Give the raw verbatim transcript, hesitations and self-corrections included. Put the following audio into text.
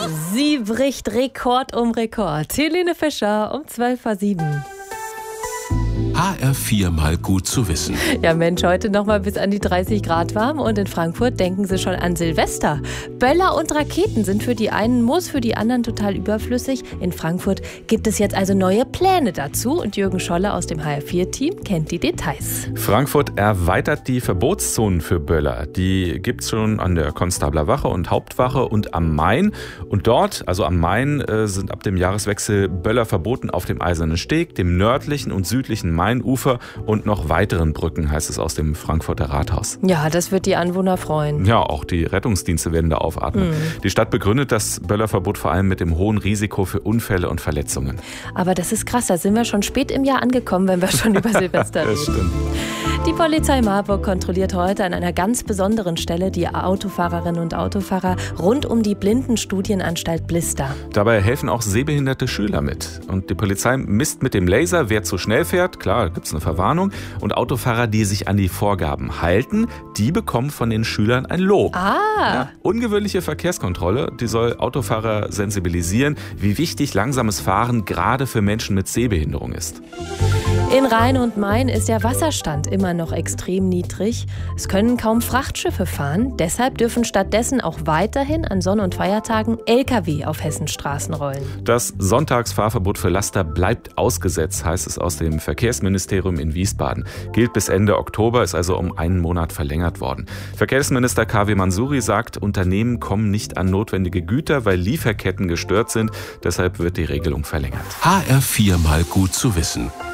Sie bricht Rekord um Rekord. Helene Fischer um zwölf vor sieben. H R vier mal gut zu wissen. Ja Mensch, heute noch mal bis an die dreißig Grad warm und in Frankfurt denken sie schon an Silvester. Böller und Raketen sind für die einen Muss, für die anderen total überflüssig. In Frankfurt gibt es jetzt also neue Pläne dazu und Jürgen Scholle aus dem H R vier Team kennt die Details. Frankfurt erweitert die Verbotszonen für Böller. Die gibt es schon an der Konstabler Wache und Hauptwache und am Main. Und dort, also am Main, äh, sind ab dem Jahreswechsel Böller verboten auf dem Eisernen Steg, dem nördlichen und südlichen Mainufer und noch weiteren Brücken, heißt es aus dem Frankfurter Rathaus. Ja, das wird die Anwohner freuen. Ja, auch die Rettungsdienste werden da aufatmen. Mhm. Die Stadt begründet das Böllerverbot vor allem mit dem hohen Risiko für Unfälle und Verletzungen. Aber das ist krass, da sind wir schon spät im Jahr angekommen, wenn wir schon über Silvester reden. Das stimmt. Die Polizei Marburg kontrolliert heute an einer ganz besonderen Stelle die Autofahrerinnen und Autofahrer rund um die Blindenstudienanstalt Blister. Dabei helfen auch sehbehinderte Schüler mit. Und die Polizei misst mit dem Laser, wer zu schnell fährt. Klar, gibt es eine Verwarnung. Und Autofahrer, die sich an die Vorgaben halten, die bekommen von den Schülern ein Lob. Ah. Ja, ungewöhnliche Verkehrskontrolle, die soll Autofahrer sensibilisieren, wie wichtig langsames Fahren gerade für Menschen mit Sehbehinderung ist. In Rhein und Main ist der Wasserstand immer noch extrem niedrig. Es können kaum Frachtschiffe fahren. Deshalb dürfen stattdessen auch weiterhin an Sonn- und Feiertagen L K W auf Hessens Straßen rollen. Das Sonntagsfahrverbot für Laster bleibt ausgesetzt, heißt es aus dem Verkehrsministerium in Wiesbaden. Gilt bis Ende Oktober, ist also um einen Monat verlängert worden. Verkehrsminister K W Mansouri sagt, Unternehmen kommen nicht an notwendige Güter, weil Lieferketten gestört sind. Deshalb wird die Regelung verlängert. H R vier mal gut zu wissen.